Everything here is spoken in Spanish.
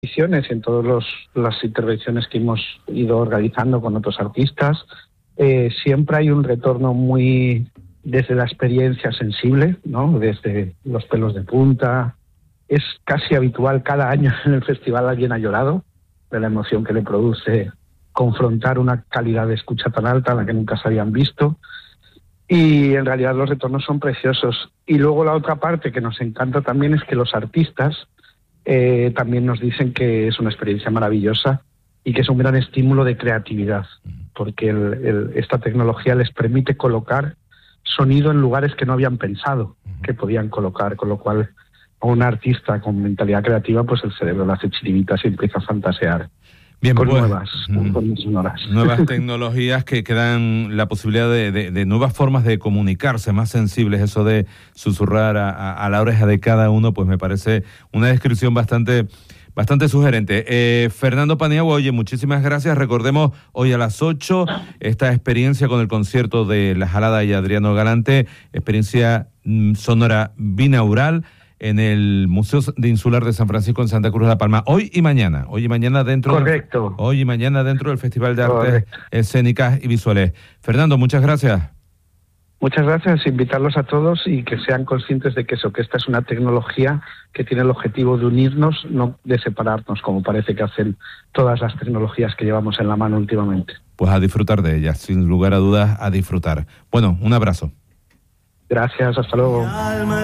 en todas las intervenciones que hemos ido organizando con otros artistas, siempre hay un retorno muy desde la experiencia sensible, ¿no? Desde los pelos de punta. Es casi habitual, cada año en el festival alguien ha llorado de la emoción que le produce confrontar una calidad de escucha tan alta a la que nunca se habían visto. Y en realidad los retornos son preciosos. Y luego la otra parte que nos encanta también es que los artistas también nos dicen que es una experiencia maravillosa y que es un gran estímulo de creatividad, porque esta tecnología les permite colocar sonido en lugares que no habían pensado que podían colocar, con lo cual a un artista con mentalidad creativa, pues el cerebro le hace chiribitas y empieza a fantasear. Bien, con pues, nuevas sonoras. Nuevas tecnologías que dan la posibilidad de nuevas formas de comunicarse, más sensibles. Eso de susurrar a la oreja de cada uno, pues me parece una descripción bastante sugerente. Fernando Paniagua, oye, muchísimas gracias. Recordemos hoy a las 8 esta experiencia con el concierto de La Jalada y Adriano Galante, experiencia sonora binaural en el Museo Insular de San Francisco en Santa Cruz de la Palma. Hoy y mañana dentro. Correcto. Hoy y mañana dentro del Festival de Artes Escénicas y Visuales. Fernando, muchas gracias. Muchas gracias, invitarlos a todos y que sean conscientes de que esta es una tecnología que tiene el objetivo de unirnos, no de separarnos, como parece que hacen todas las tecnologías que llevamos en la mano últimamente. Pues a disfrutar de ellas, sin lugar a dudas, a disfrutar. Bueno, un abrazo. Gracias, hasta luego.